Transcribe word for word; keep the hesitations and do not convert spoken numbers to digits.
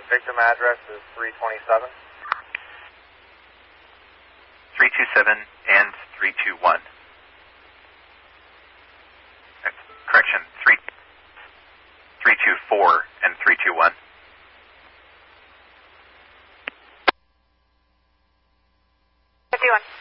victim address is three twenty-seven. three two seven and three two one. Correction, three, three two four and three two one. fifty-one.